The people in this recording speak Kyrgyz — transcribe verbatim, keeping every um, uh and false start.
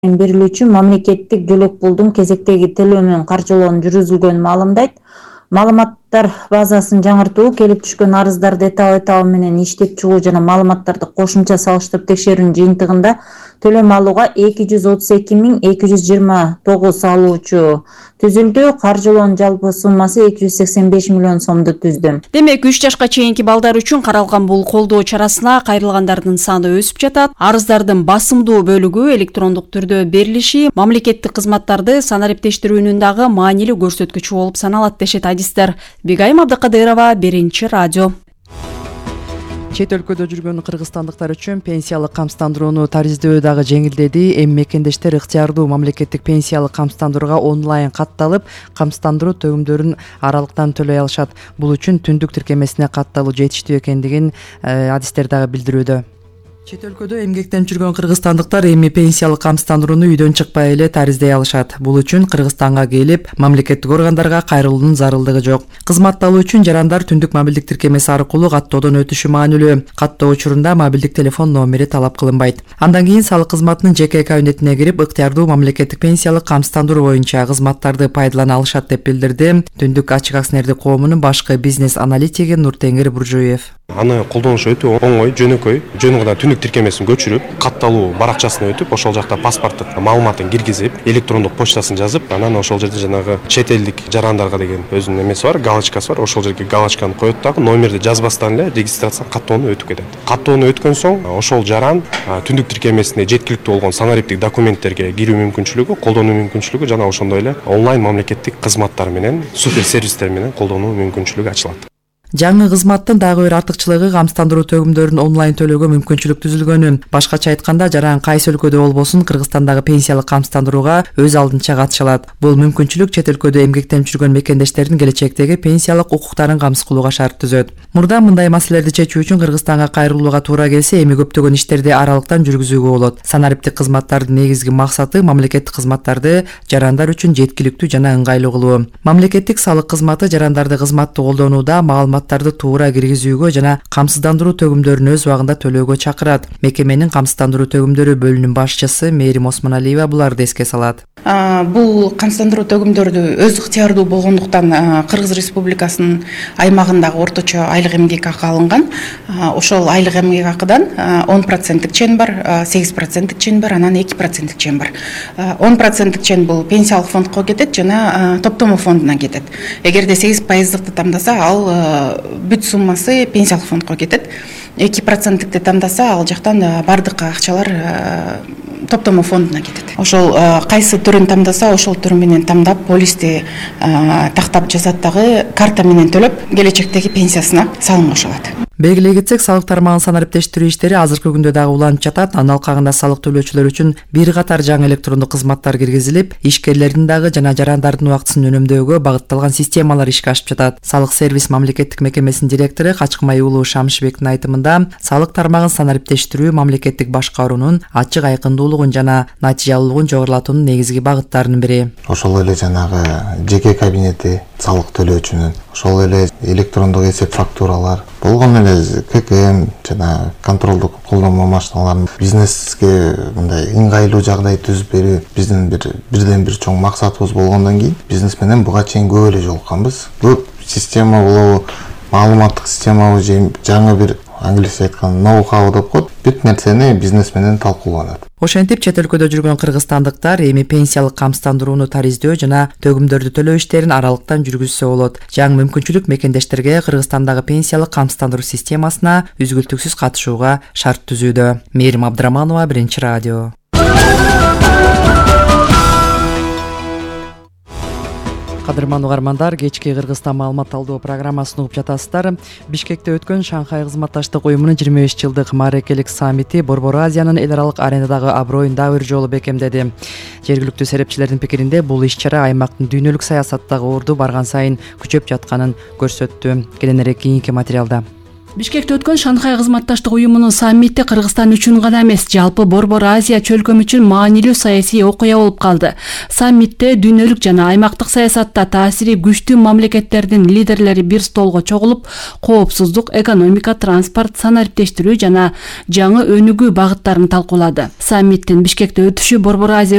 берилүүчү мамлекеттик жөлөк пулдун кезектеги төлөө менен каржылоонун жүргүзүлгөнүн маалымдайт. Маалыматтар базасын жаңыртуу, келип түшкөн арыздарды этап этабы менен иштеп чыгуу жана маалыматтарды кошумча салыштырып текшерүүнүн жыйынтыгында төлөм алууга эки жүз отуз эки миң эки жүз жыйырма тогуз алуучу түзүлдү. Каржылоонун жалпы суммасы эки жүз сексен беш миллион сомду түздү. Демек, үч жашка чейинки балдар үчүн каралган бул колдоо чарасына кайрылгандардын саны өсүп жатат. Арыздардын басымдуу бөлүгү электрондук түрдө берилиши мамлекеттик кызматтарды санариптештирүүнүн дагы маанилүү көрсөткүчү болуп саналат дешет адистер. Бигайым Абдыкадырова, Биринчи радио. Чет өлкөдө жүргөн кыргызстандыктар үчүн пенсиялык камсыздандырууну тариздөө дагы жеңилдеди. Эми мекендештер ыктыярдуу мамлекеттик пенсиялык камсыздандырууга онлайн катталып, камсыздандыруу төгүмдөрүн аралыктан төлөй алышат. Бул үчүн түндүк тиркемесине катталуу жетиштүү экендигин адистер дагы билдирүүдө. Чет өлкөдө эмгектенип жүргөн кыргызстандыктар эми пенсиялык камсыздандырууну үйдөн чыкпай эле тариздей алышат. Бул үчүн Кыргызстанга келип, мамлекеттик органдарга кайрылуунун зарылдыгы жок. Кызмат алуу үчүн жарандар түндүк мобилдик тиркемеси аркылуу каттоодон өтүшү маанилүү. Каттоо учурунда мобилдик телефон номери талап кылынбайт. Андан кийин салык кызматынын жеке кабинетине кирип, ыктыярдуу мамлекеттик пенсиялык камсыздандыруу боюнча кызматтарды пайдалана алышат деп билдирди Түндүк ачык акционердик коомунун башкы бизнес аналитиги Нуртеңир Буржуев. Аны колдонушу өтө оңой, жөнөкөй. Жөн гана түндүк тиркемесин көчүрүп, катталуу баракчасына өтүп, ошол жакта паспорттук маалыматын киргизип, электрондук почтасын жазып, анан ошол жерде жанагы чет элдик жарандарга деген өзүнүн эмеси бар, галочкасы бар. Ошол жерге галочканы коет дагы, номерди жазбастан эле регистрация каттоону өтүп кетет. Каттоону өткөн соң ошол жаран түндүк тиркемесине жеткиликтүү болгон санариптик документтерге кирүү мүмкүнчүлүгү, колдонуу мүмкүнчүлүгү жана ошондой эле онлайн мамлекеттик кызматтар менен, супер сервистер менен колдонуу мүмкүнчүлүгү ачылат. Жаңы кызматтын дагы бир артыкчылыгы камсыздандыруу төгүмдөрүн онлайн төлөөгө мүмкүнчүлүк түзүлгөнү. Башкача айтканда, жаран кайсы өлкөдө болбосун Кыргызстандагы пенсиялык камсыздандырууга өз алдынча катыша алат. Бул мүмкүнчүлүк чет өлкөдө эмгектенип жүргөн мекендештердин келечектеги пенсиялык укуктарын камсыз кылууга шарт түзөт. Мурда мындай маселелерди чечүү үчүн Кыргызстанга кайрылууга туура келсе, эми көптөгөн иштерди аралыктан жүргүзүүгө болот. Санариптик кызматтардын негизги максаты мамлекеттик кызматтарды жарандар үчүн жеткиликтүү жана ыңгайлуу кылуу. Мамлекеттик салык кызматы жарандарды кызматты колдонууда маалымат туура киргизүүгө жана камсыздандыруу төгүмдөрүн өз убагында төлөөгө чакырат. Мекеменин камсыздандыруу төгүмдөрү бөлүнүн башчысы Мээрим Осмоналиева буларды эске салат. Бул камсыздандыруу төгүмдөрдү өз ыктыярдуу болгондуктан Кыргыз Республикасынын аймагындагы орточо айлык эмгек акы алынган. Ошол айлык эмгек акыдан он проценттик чен бар, сегиз проценттик чен бар, анан эки проценттик чен бар. он проценттик чен бул пенсиялык фондко кетет жана топтомо фондуна кетет. Эгерде сегиз пайыздыкты тандаса, ал бүт суммасы пенсиялык фондко кетет. эки проценттикти тандаса, ал жактан бардык акчалар топтомо фондуна кетет. Ошол кайсы түрүн тандаса, ошол түрү менен тандап, полисти тактап жазат дагы, карта менен төлөп, келечектеги пенсиясына салым кошулат. Белгилей кетсек, салык тармагын санариптештирүү иштери азыркы күндө дагы уланып жатат. Анын алкагында салык төлөөчүлөр үчүн бир катар жаңы электрондук кызматтар киргизилип, ишкерлердин дагы жана жарандардын убактысын үнөмдөөгө багытталган системалар ишке ашып жатат. Салык сервис мамлекеттик мекемесинин директору Качкмай уулу Шамшыбектин айтымында, салык тармагын санариптештирүү мамлекеттик башкаруунун ачык айкындуулугун жана натыйжалуулугун жогорулатуунун негизги багыттарынын бири. Ошол эле жанагы жеке кабинети салык төлөөчүнүн, ошол эле электрондук эсеп фактуралар, болгон эле ККМ жана контролдук колдонмо машиналарын бизнеске мындай ыңгайлуу жагдай түзүп берүү биздин бир бирден бир чоң максатыбыз болгондон кийин бизнес менен буга чейин көп эле жолукканбыз. Көп система болобу, маалыматтык системабы, жаңы бир англисче айтканда ноу-хау деп коет, бүт нерсени бизнес менен талкууланат. Ошентип, чет өлкөдө жүргөн кыргызстандыктар эми пенсиялык камсыздандырууну тариздөө жана төгүмдөрдү төлөө иштерин аралыктан жүргүзсө болот. Жаңы мүмкүнчүлүк мекендештерге Кыргызстандагы пенсиялык камсыздандыруу системасына үзгүлтүксүз катышууга шарт түзүүдө. Мээрим Абдыраманова, Биринчи радио. Кадырман угармандар, кечки Кыргызстан маалымат талдоо программасын угуп жатасыздар. Бишкекте өткөн Шанхай кызматташтык уюмунун жыйырма беш жылдык маарекелик саммити Борбор Азиянын эл аралык аренадагы аброюн дагы бир жолу бекемдеди. Жергиликтүү серепчилердин пикиринде, бул иш-чара аймактын дүйнөлүк саясаттагы орду барган сайын күчөп жатканын көрсөттү. Кененирээк кийинки материалда. Бишкекте өткөн Шанхай кызматташтык уюмунун саммити Кыргызстан үчүн гана эмес, жалпы Борбор Азия чөлкөмү үчүн маанилүү саясий окуя болуп калды. Саммитте дүйнөлүк жана аймактык саясатта таасири күчтүү мамлекеттердин лидерлери бир столго чогулуп, коопсуздук, экономика, транспорт, санариптештирүү жана жаңы өнүгүү багыттарын талкуулады. Саммиттин Бишкекте өтүшү Борбор Азия